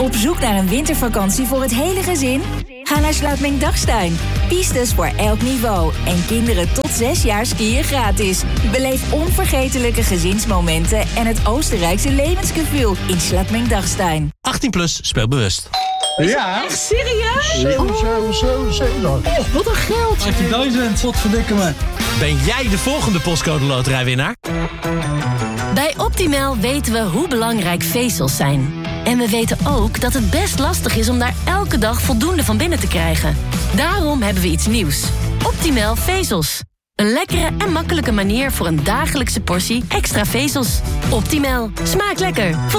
Op zoek naar een wintervakantie voor het hele gezin? Ga naar Sluitming-Dachstein. Pistes voor elk niveau. En kinderen tot 6 jaar skiën gratis. Beleef onvergetelijke gezinsmomenten en het Oostenrijkse levensgevoel in Sluitming-Dachstein. 18+, speel bewust. Ja. Echt serieus? Zo. Oh, wat een geld. 18.000. Wat verdikken me. Ben jij de volgende postcode loterijwinnaar? Bij Optimal weten we hoe belangrijk vezels zijn. En we weten ook dat het best lastig is om daar elke dag voldoende van binnen te krijgen. Daarom hebben we iets nieuws. Optimal vezels. Een lekkere en makkelijke manier voor een dagelijkse portie extra vezels. Optimal. Smaakt lekker.